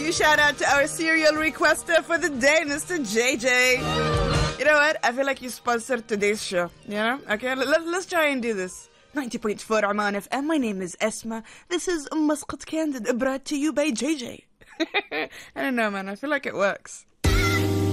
you shout out to our serial requester for the day, Mr. JJ. You know what? I feel like you sponsored today's show. You know? Okay, let's try and do this. 90.4 Oman FM. My name is Esma. This is Muscat Candid, brought to you by JJ. I don't know, man. I feel like it works.